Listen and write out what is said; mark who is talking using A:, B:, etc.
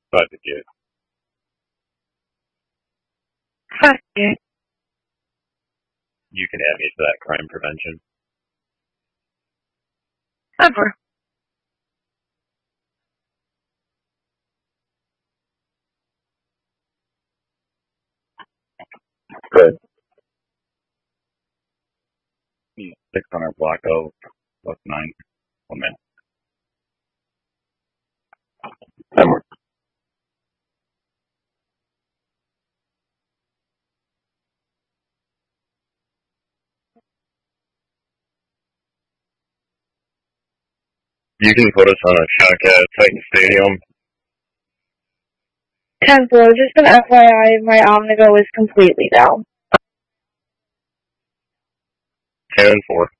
A: Glad to get.
B: Hi.
A: You can add me to that crime prevention.
B: Ever.
A: Good. 600 block O plus 9. 1 minute. Somewhere. You can put us on a shot at Titan Stadium.
B: 10-4, just an FYI, my Omnigo is completely down.
A: 10-4.